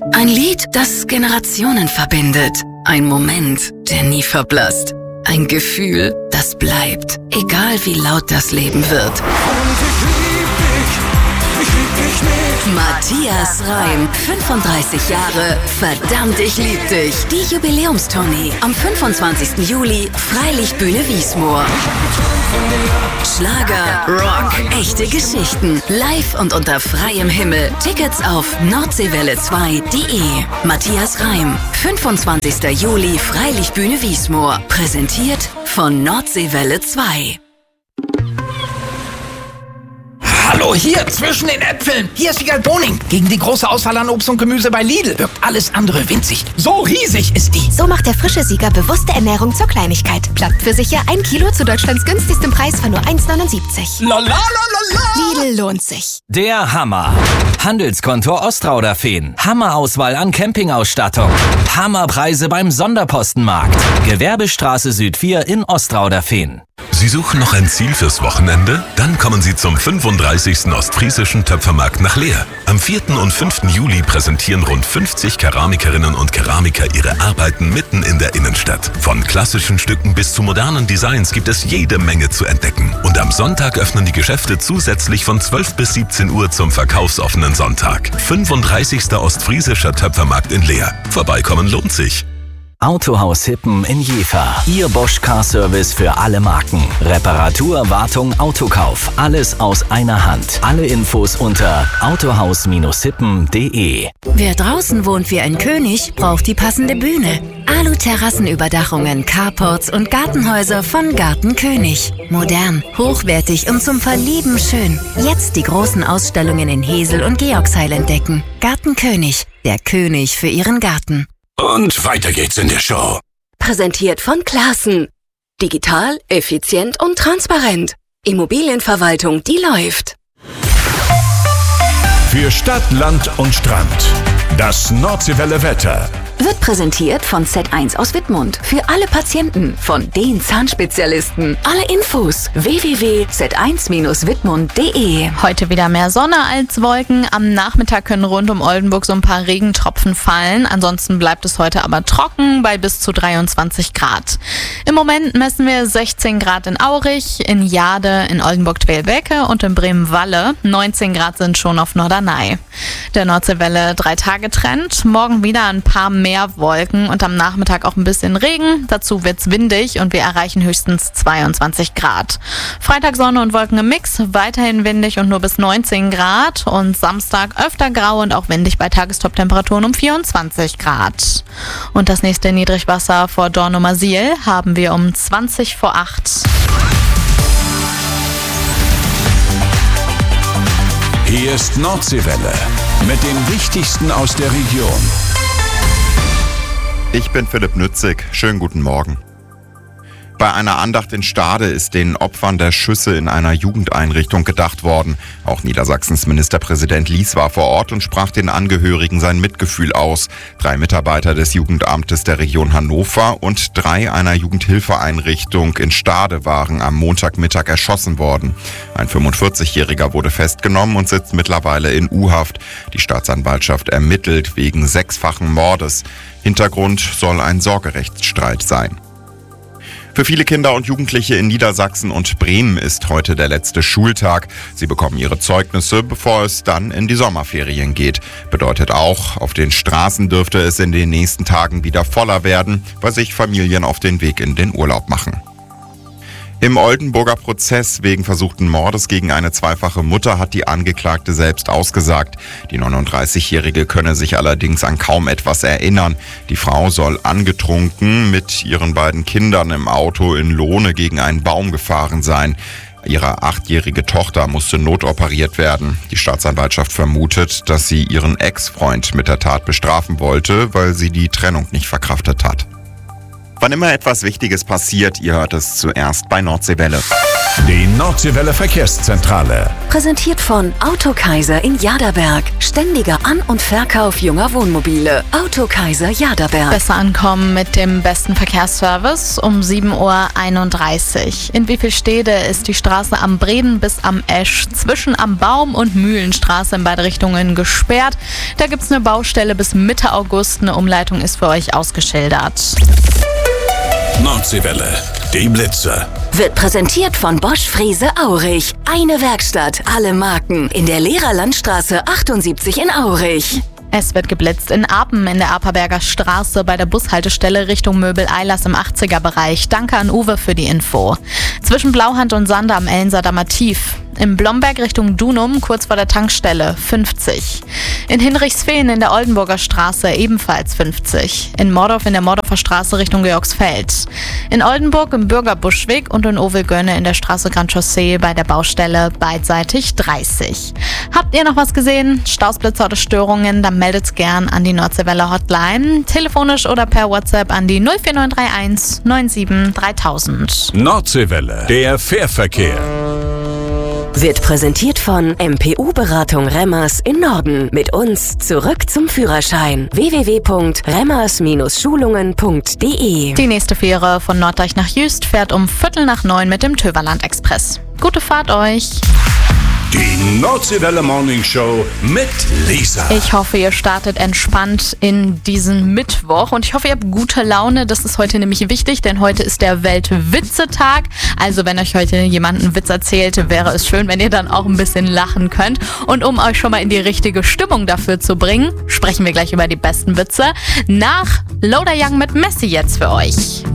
Ein Lied, das Generationen verbindet. Ein Moment, der nie verblasst. Ein Gefühl, das bleibt, egal wie laut das Leben wird. Und ich lieb dich nicht. Matthias Reim, 35 Jahre, verdammt, ich lieb dich. Die Jubiläumstournee am 25. Juli, Freilichtbühne Wiesmoor. Schlager, Rock, echte Geschichten, live und unter freiem Himmel. Tickets auf nordseewelle2.de. Matthias Reim, 25. Juli, Freilichtbühne Wiesmoor. Präsentiert von Nordseewelle 2. Hallo, hier, zwischen den Äpfeln. Hier ist Wiegald Boning. Gegen die große Auswahl an Obst und Gemüse bei Lidl wirkt alles andere winzig. So riesig ist die. So macht der frische Sieger bewusste Ernährung zur Kleinigkeit. Bleibt für sicher 1 Kilo zu Deutschlands günstigsten Preis von nur 1,79. Lidl lohnt sich. Der Hammer. Handelskonto Ostrauderfehn. Hammerauswahl an Campingausstattung. Hammerpreise beim Sonderpostenmarkt. Gewerbestraße Süd 4 in Ostrauderfehn. Sie suchen noch ein Ziel fürs Wochenende? Dann kommen Sie zum 35. Ostfriesischen Töpfermarkt nach Leer. Am 4. und 5. Juli präsentieren rund 50 Keramikerinnen und Keramiker ihre Arbeiten mitten in der Innenstadt. Von klassischen Stücken bis zu modernen Designs gibt es jede Menge zu entdecken. Und am Sonntag öffnen die Geschäfte zusätzlich von 12 bis 17 Uhr zum verkaufsoffenen Sonntag. 35. Ostfriesischer Töpfermarkt in Leer. Vorbeikommen lohnt sich. Autohaus Hippen in Jever. Ihr Bosch Car Service für alle Marken. Reparatur, Wartung, Autokauf. Alles aus einer Hand. Alle Infos unter autohaus-hippen.de. Wer draußen wohnt wie ein König, braucht die passende Bühne. Alu-Terrassenüberdachungen, Carports und Gartenhäuser von Garten König. Modern, hochwertig und zum Verlieben schön. Jetzt die großen Ausstellungen in Hesel und Georgsheil entdecken. Garten König, der König für Ihren Garten. Und weiter geht's in der Show. Präsentiert von Classen. Digital, effizient und transparent. Immobilienverwaltung, die läuft. Für Stadt, Land und Strand. Das Nordseewelle Wetter. Wird präsentiert von Z1 aus Wittmund. Für alle Patienten, von den Zahnspezialisten. Alle Infos www.z1-wittmund.de. Heute wieder mehr Sonne als Wolken. Am Nachmittag können rund um Oldenburg so ein paar Regentropfen fallen. Ansonsten bleibt es heute aber trocken bei bis zu 23 Grad. Im Moment messen wir 16 Grad in Aurich, in Jade, in Oldenburg-Twelbecke und in Bremen-Walle. 19 Grad sind schon auf Norderney. Der Nordseewelle 3-Tage-Trend. Morgen wieder ein paar mehr Wolken und am Nachmittag auch ein bisschen Regen. Dazu wird's windig und wir erreichen höchstens 22 Grad. Freitag Sonne und Wolken im Mix, weiterhin windig und nur bis 19 Grad. Und Samstag öfter grau und auch windig bei Tagestop-Temperaturen um 24 Grad. Und das nächste Niedrigwasser vor Dornumersiel haben wir um 20 vor 8. Hier ist Nordseewelle mit dem Wichtigsten aus der Region. Ich bin Philipp Nützig. Schönen guten Morgen. Bei einer Andacht in Stade ist den Opfern der Schüsse in einer Jugendeinrichtung gedacht worden. Auch Niedersachsens Ministerpräsident Lies war vor Ort und sprach den Angehörigen sein Mitgefühl aus. 3 Mitarbeiter des Jugendamtes der Region Hannover und 3 einer Jugendhilfeeinrichtung in Stade waren am Montagmittag erschossen worden. Ein 45-Jähriger wurde festgenommen und sitzt mittlerweile in U-Haft. Die Staatsanwaltschaft ermittelt wegen 6-fachen Mordes. Hintergrund soll ein Sorgerechtsstreit sein. Für viele Kinder und Jugendliche in Niedersachsen und Bremen ist heute der letzte Schultag. Sie bekommen ihre Zeugnisse, bevor es dann in die Sommerferien geht. Bedeutet auch, auf den Straßen dürfte es in den nächsten Tagen wieder voller werden, weil sich Familien auf den Weg in den Urlaub machen. Im Oldenburger Prozess wegen versuchten Mordes gegen eine zweifache Mutter hat die Angeklagte selbst ausgesagt. Die 39-Jährige könne sich allerdings an kaum etwas erinnern. Die Frau soll angetrunken mit ihren beiden Kindern im Auto in Lohne gegen einen Baum gefahren sein. Ihre 8-jährige Tochter musste notoperiert werden. Die Staatsanwaltschaft vermutet, dass sie ihren Ex-Freund mit der Tat bestrafen wollte, weil sie die Trennung nicht verkraftet hat. Wann immer etwas Wichtiges passiert, ihr hört es zuerst bei Nordseewelle. Die Nordseewelle Verkehrszentrale. Präsentiert von Autokaiser in Jaderberg. Ständiger An- und Verkauf junger Wohnmobile. Autokaiser Jaderberg. Besser ankommen mit dem besten Verkehrsservice um 7:31 Uhr. In Wievielstede ist die Straße am Breden bis am Esch zwischen am Baum und Mühlenstraße in beide Richtungen gesperrt. Da gibt's eine Baustelle bis Mitte August. Eine Umleitung ist für euch ausgeschildert. Nordseewelle, die Blitze. Wird präsentiert von Bosch Frese Aurich. Eine Werkstatt, alle Marken. In der Lehrerlandstraße 78 in Aurich. Es wird geblitzt in Apen in der Aperberger Straße bei der Bushaltestelle Richtung Möbel-Eilers im 80er-Bereich. Danke an Uwe für die Info. Zwischen Blauhand und Sande am Ellensamer Tief. Im Blomberg Richtung Dunum, kurz vor der Tankstelle, 50. In Hinrichsfehn in der Oldenburger Straße ebenfalls 50. In Mordorf in der Mordorfer Straße Richtung Georgsfeld. In Oldenburg im Bürgerbuschweg und in Ovelgönne in der Straße Grand Chaussee bei der Baustelle beidseitig 30. Habt ihr noch was gesehen? Stausblitzer oder Störungen? Dann meldet's gern an die Nordseewelle Hotline. Telefonisch oder per WhatsApp an die 04931 97 3000. Nordseewelle, der Fährverkehr. Wird präsentiert von MPU-Beratung Remmers in Norden. Mit uns zurück zum Führerschein. www.remmers-schulungen.de. Die nächste Fähre von Norddeich nach Jüst fährt um 8:45 mit dem Töverland Express. Gute Fahrt euch! Die Nordseewelle Morning Show mit Lisa. Ich hoffe, ihr startet entspannt in diesen Mittwoch und ich hoffe, ihr habt gute Laune. Das ist heute nämlich wichtig, denn heute ist der Weltwitzetag. Also wenn euch heute jemand einen Witz erzählt, wäre es schön, wenn ihr dann auch ein bisschen lachen könnt. Und um euch schon mal in die richtige Stimmung dafür zu bringen, sprechen wir gleich über die besten Witze nach Loader Young mit Messi jetzt für euch.